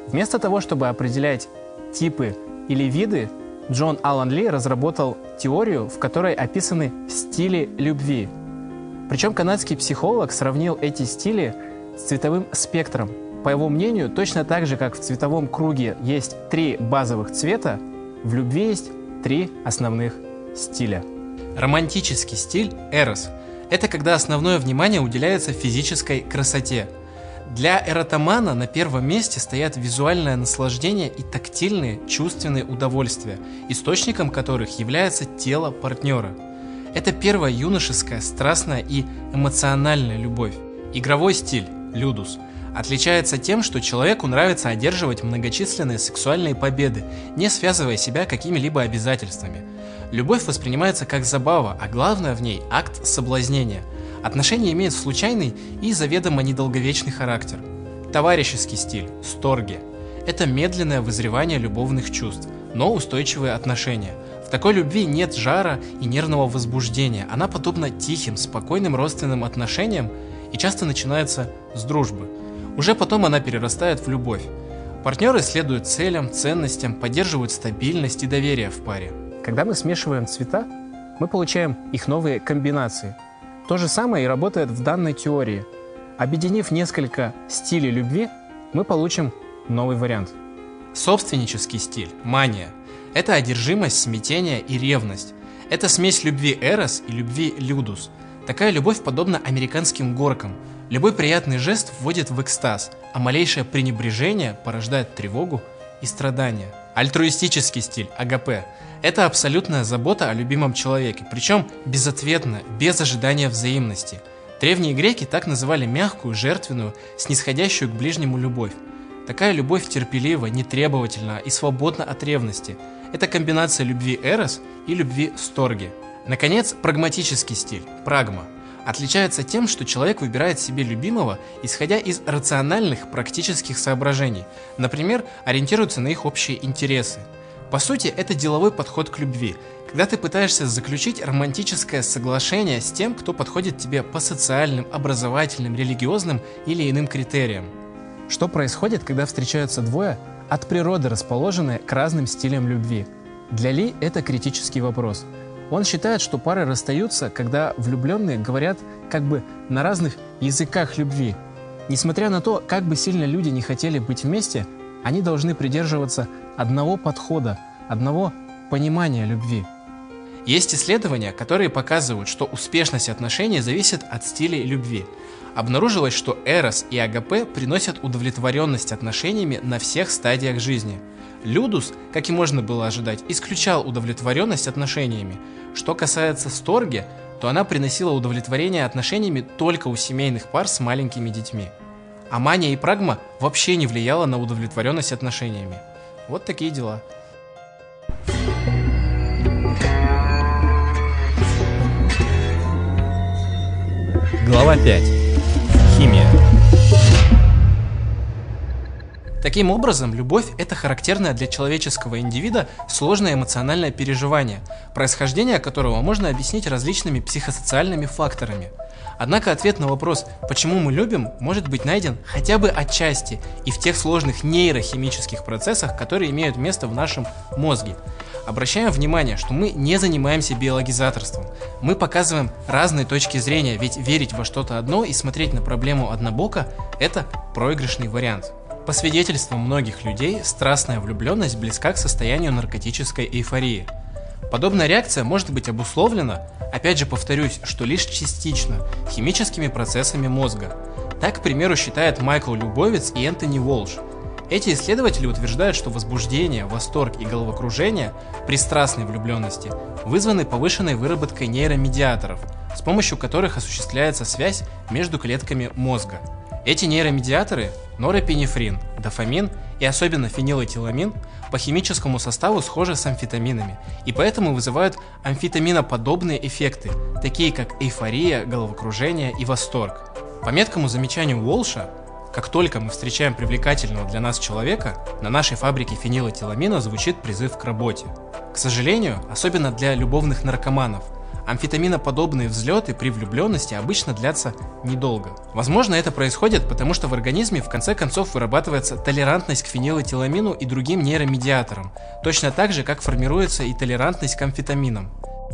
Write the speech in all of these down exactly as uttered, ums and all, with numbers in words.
Вместо того, чтобы определять типы или виды, Джон Аллан Ли разработал теорию, в которой описаны стили любви. Причем канадский психолог сравнил эти стили с цветовым спектром. По его мнению, точно так же, как в цветовом круге есть три базовых цвета, в любви есть три основных стиля. Романтический стиль – эрос. Это когда основное внимание уделяется физической красоте. Для эротомана на первом месте стоят визуальное наслаждение и тактильные чувственные удовольствия, источником которых является тело партнера. Это первая юношеская, страстная и эмоциональная любовь. Игровой стиль – людус отличается тем, что человеку нравится одерживать многочисленные сексуальные победы, не связывая себя какими-либо обязательствами. Любовь воспринимается как забава, а главное в ней – акт соблазнения. Отношения имеют случайный и заведомо недолговечный характер. Товарищеский стиль – сторге. Это медленное вызревание любовных чувств, но устойчивые отношения. В такой любви нет жара и нервного возбуждения, она подобна тихим, спокойным родственным отношениям и часто начинается с дружбы. Уже потом она перерастает в любовь. Партнеры следуют целям, ценностям, поддерживают стабильность и доверие в паре. Когда мы смешиваем цвета, мы получаем их новые комбинации. То же самое и работает в данной теории. Объединив несколько стилей любви, мы получим новый вариант. Собственнический стиль – мания. Это одержимость, смятение и ревность. Это смесь любви эрос и любви людус. Такая любовь подобна американским горкам. Любой приятный жест вводит в экстаз, а малейшее пренебрежение порождает тревогу и страдания. Альтруистический стиль – агапе. Это абсолютная забота о любимом человеке, причем безответно, без ожидания взаимности. Древние греки так называли мягкую, жертвенную, снисходящую к ближнему любовь. Такая любовь терпелива, нетребовательна и свободна от ревности. Это комбинация любви эрос и любви сторге. Наконец, прагматический стиль – прагма. Отличается тем, что человек выбирает себе любимого, исходя из рациональных, практических соображений, например, ориентируется на их общие интересы. По сути, это деловой подход к любви, когда ты пытаешься заключить романтическое соглашение с тем, кто подходит тебе по социальным, образовательным, религиозным или иным критериям. Что происходит, когда встречаются двое, от природы расположенные к разным стилям любви? Для Ли это критический вопрос. Он считает, что пары расстаются, когда влюбленные говорят как бы на разных языках любви. Несмотря на то, как бы сильно люди не хотели быть вместе, они должны придерживаться одного подхода, одного понимания любви. Есть исследования, которые показывают, что успешность отношений зависит от стилей любви. Обнаружилось, что эрос и агапе приносят удовлетворенность отношениями на всех стадиях жизни. Людус, как и можно было ожидать, исключал удовлетворенность отношениями. Что касается сторге, то она приносила удовлетворение отношениями только у семейных пар с маленькими детьми. А мания и прагма вообще не влияла на удовлетворенность отношениями. Вот такие дела. Глава пять. Химия. Таким образом, любовь – это характерное для человеческого индивида сложное эмоциональное переживание, происхождение которого можно объяснить различными психосоциальными факторами. Однако ответ на вопрос, почему мы любим, может быть найден хотя бы отчасти и в тех сложных нейрохимических процессах, которые имеют место в нашем мозге. Обращаем внимание, что мы не занимаемся биологизаторством. Мы показываем разные точки зрения, ведь верить во что-то одно и смотреть на проблему однобоко – это проигрышный вариант. По свидетельствам многих людей, страстная влюбленность близка к состоянию наркотической эйфории. Подобная реакция может быть обусловлена, опять же повторюсь, что лишь частично, химическими процессами мозга. Так, к примеру, считает Майкл Любовиц и Энтони Уолш. Эти исследователи утверждают, что возбуждение, восторг и головокружение при страстной влюбленности вызваны повышенной выработкой нейромедиаторов, с помощью которых осуществляется связь между клетками мозга. Эти нейромедиаторы – норэпинефрин, дофамин и особенно фенилэтиламин – по химическому составу схожи с амфетаминами и поэтому вызывают амфетаминоподобные эффекты, такие как эйфория, головокружение и восторг. По меткому замечанию Уолша, как только мы встречаем привлекательного для нас человека, на нашей фабрике фенилэтиламина звучит призыв к работе. К сожалению, особенно для любовных наркоманов, Амфетаминоподобные взлеты при влюбленности обычно длятся недолго. Возможно, это происходит, потому что в организме в конце концов вырабатывается толерантность к фенилэтиламину и другим нейромедиаторам, точно так же, как формируется и толерантность к амфетаминам.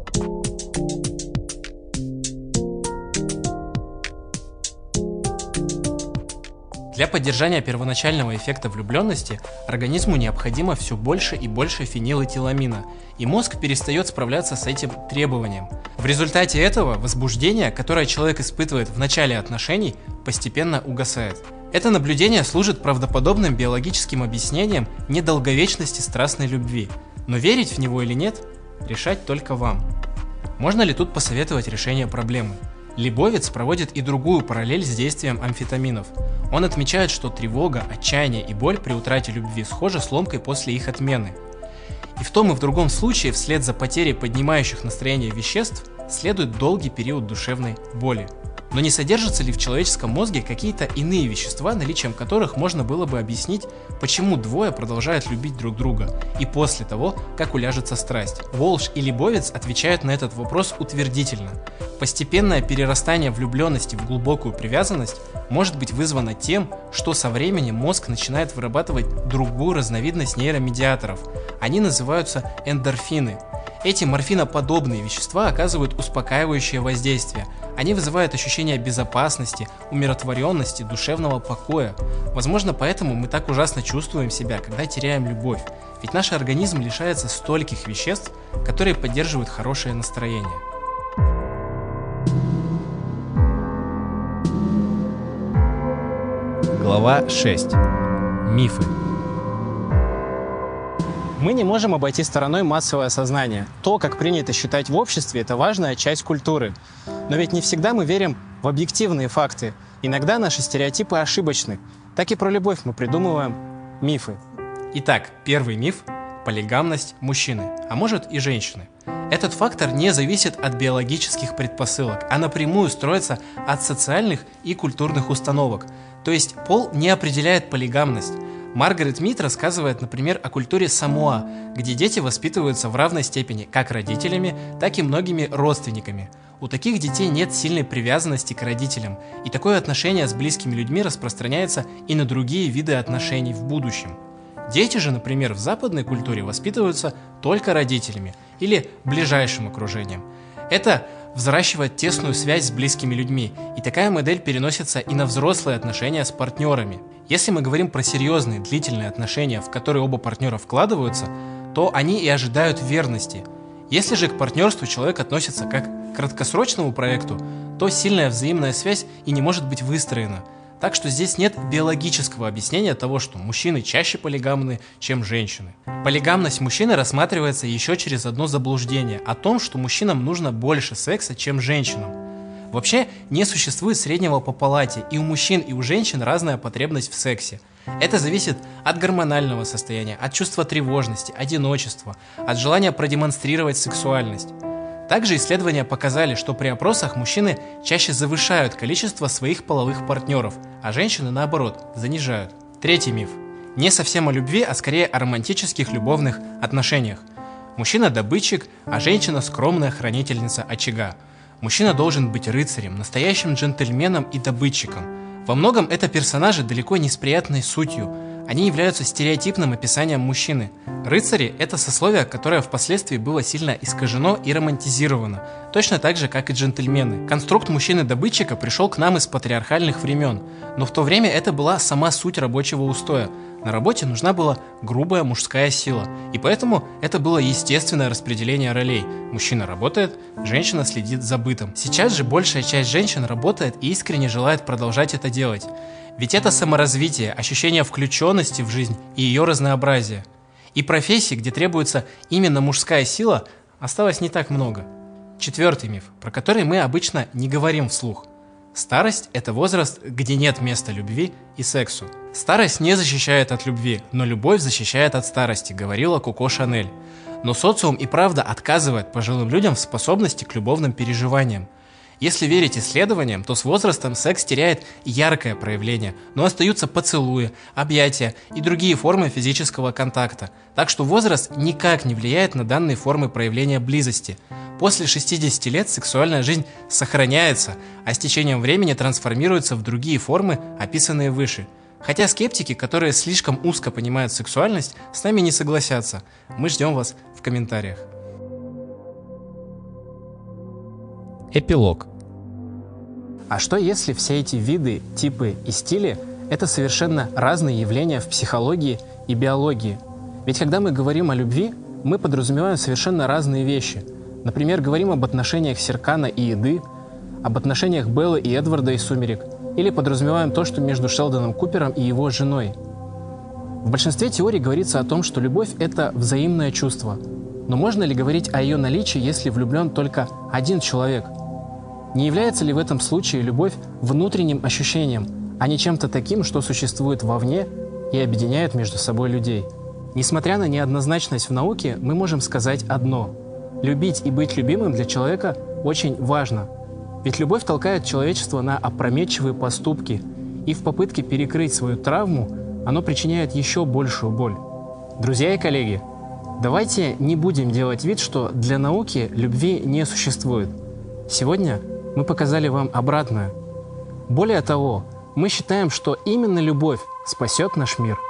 Для поддержания первоначального эффекта влюбленности организму необходимо все больше и больше фенилэтиламина, и мозг перестает справляться с этим требованием. В результате этого возбуждение, которое человек испытывает в начале отношений, постепенно угасает. Это наблюдение служит правдоподобным биологическим объяснением недолговечности страстной любви, но верить в него или нет, решать только вам. Можно ли тут посоветовать решение проблемы? Лейбовиц проводит и другую параллель с действием амфетаминов. Он отмечает, что тревога, отчаяние и боль при утрате любви схожи с ломкой после их отмены. И в том и в другом случае вслед за потерей поднимающих настроение веществ следует долгий период душевной боли. Но не содержатся ли в человеческом мозге какие-то иные вещества, наличием которых можно было бы объяснить, почему двое продолжают любить друг друга и после того, как уляжется страсть? Волш и Лейбовиц отвечают на этот вопрос утвердительно. Постепенное перерастание влюбленности в глубокую привязанность может быть вызвано тем, что со временем мозг начинает вырабатывать другую разновидность нейромедиаторов. Они называются эндорфины. Эти морфиноподобные вещества оказывают успокаивающее воздействие. Они вызывают ощущение безопасности, умиротворенности, душевного покоя. Возможно, поэтому мы так ужасно чувствуем себя, когда теряем любовь. Ведь наш организм лишается стольких веществ, которые поддерживают хорошее настроение. Глава шесть. Мифы. Мы не можем обойти стороной массовое сознание. То, как принято считать в обществе, это важная часть культуры. Но ведь не всегда мы верим в объективные факты. Иногда наши стереотипы ошибочны. Так и про любовь мы придумываем мифы. Итак, первый миф – полигамность мужчины, а может и женщины. Этот фактор не зависит от биологических предпосылок, а напрямую строится от социальных и культурных установок. То есть пол не определяет полигамность. Маргарет Мид рассказывает, например, о культуре Самоа, где дети воспитываются в равной степени как родителями, так и многими родственниками. У таких детей нет сильной привязанности к родителям, и такое отношение с близкими людьми распространяется и на другие виды отношений в будущем. Дети же, например, в западной культуре воспитываются только родителями или ближайшим окружением. Это взращивает тесную связь с близкими людьми, и такая модель переносится и на взрослые отношения с партнерами. Если мы говорим про серьезные, длительные отношения, в которые оба партнера вкладываются, то они и ожидают верности. Если же к партнерству человек относится как к краткосрочному проекту, то сильная взаимная связь и не может быть выстроена. Так что здесь нет биологического объяснения того, что мужчины чаще полигамны, чем женщины. Полигамность мужчины рассматривается еще через одно заблуждение о том, что мужчинам нужно больше секса, чем женщинам. Вообще не существует среднего по палате, и у мужчин, и у женщин разная потребность в сексе. Это зависит от гормонального состояния, от чувства тревожности, одиночества, от желания продемонстрировать сексуальность. Также исследования показали, что при опросах мужчины чаще завышают количество своих половых партнеров, а женщины, наоборот, занижают. Третий миф. Не совсем о любви, а скорее о романтических любовных отношениях. Мужчина – добытчик, а женщина – скромная хранительница очага. Мужчина должен быть рыцарем, настоящим джентльменом и добытчиком. Во многом это персонажи далеко не с приятной сутью. Они являются стереотипным описанием мужчины. Рыцари – это сословие, которое впоследствии было сильно искажено и романтизировано, точно так же, как и джентльмены. Конструкт мужчины-добытчика пришел к нам из патриархальных времен, но в то время это была сама суть рабочего устоя. На работе нужна была грубая мужская сила, и поэтому это было естественное распределение ролей. Мужчина работает, женщина следит за бытом. Сейчас же большая часть женщин работает и искренне желает продолжать это делать. Ведь это саморазвитие, ощущение включенности в жизнь и ее разнообразие. И профессий, где требуется именно мужская сила, осталось не так много. Четвертый миф, про который мы обычно не говорим вслух. Старость – это возраст, где нет места любви и сексу. Старость не защищает от любви, но любовь защищает от старости, говорила Коко Шанель. Но социум и правда отказывает пожилым людям в способности к любовным переживаниям. Если верить исследованиям, то с возрастом секс теряет яркое проявление, но остаются поцелуи, объятия и другие формы физического контакта. Так что возраст никак не влияет на данные формы проявления близости. После шестидесяти лет сексуальная жизнь сохраняется, а с течением времени трансформируется в другие формы, описанные выше. Хотя скептики, которые слишком узко понимают сексуальность, с нами не согласятся. Мы ждем вас в комментариях. Эпилог. А что если все эти виды, типы и стили – это совершенно разные явления в психологии и биологии? Ведь когда мы говорим о любви, мы подразумеваем совершенно разные вещи. Например, говорим об отношениях Серкана и Иды, об отношениях Беллы и Эдварда из «Сумерек», или подразумеваем то, что между Шелдоном Купером и его женой. В большинстве теорий говорится о том, что любовь – это взаимное чувство. Но можно ли говорить о ее наличии, если влюблен только один человек? Не является ли в этом случае любовь внутренним ощущением, а не чем-то таким, что существует вовне и объединяет между собой людей? Несмотря на неоднозначность в науке, мы можем сказать одно. Любить и быть любимым для человека очень важно. Ведь любовь толкает человечество на опрометчивые поступки, и в попытке перекрыть свою травму оно причиняет еще большую боль. Друзья и коллеги, давайте не будем делать вид, что для науки любви не существует. Сегодня мы показали вам обратное. Более того, мы считаем, что именно любовь спасет наш мир.